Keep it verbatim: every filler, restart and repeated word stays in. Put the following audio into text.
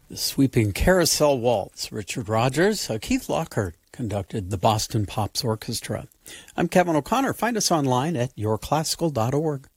The sweeping carousel waltz, Richard Rodgers. Uh, Keith Lockhart conducted the Boston Pops Orchestra. I'm Kevin O'Connor. Find us online at your classical dot org.